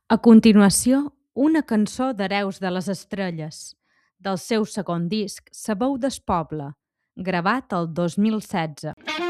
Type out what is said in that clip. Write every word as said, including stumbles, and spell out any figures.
A continuació, una cançó d'Hereus de les Estrelles, del seu segon disc Sa veu del poble, gravat el dos mil setze.